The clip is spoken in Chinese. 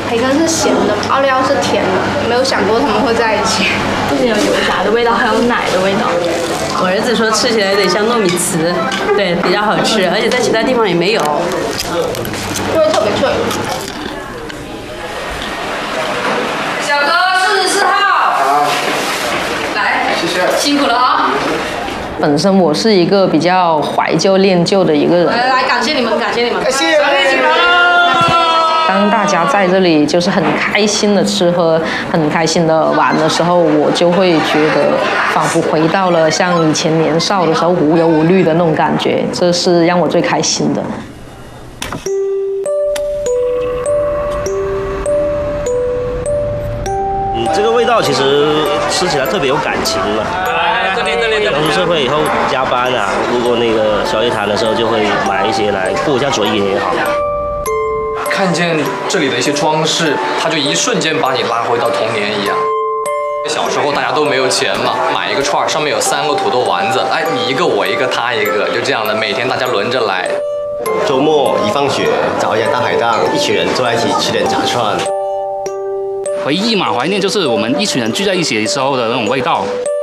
培根是咸的，奥利奥是甜的，没有想过他们会在一起。 不仅有油炸的味道，还有奶的味道。 我儿子说吃起来有点像糯米糍，对，比较好吃，而且在其他地方也没有。 就会特别脆。 小哥44号。好。来，谢谢。辛苦了啊。 本身我是一个比较怀旧恋旧的一个人。 来，感谢你们，感谢你们。感谢。 当大家在这里就是很开心的吃喝、很开心的玩的时候，我就会觉得仿佛回到了像以前年少的时候无忧无虑的那种感觉，这是让我最开心的。 这个味道其实吃起来特别有感情了。刚出社会以后加班啊，路过那个小夜摊的时候，就会买一些来过一下嘴瘾也好。 看见这里的一些装饰，它就一瞬间把你拉回到童年一样。小时候大家都没有钱嘛，买一个串上面有3个土豆丸子，哎，你一个我一个他一个，就这样的，每天大家轮着来。 周末一放学找一家大排档，一群人坐在一起吃点炸串。 回忆嘛，怀念就是我们一群人聚在一起的时候的那种味道。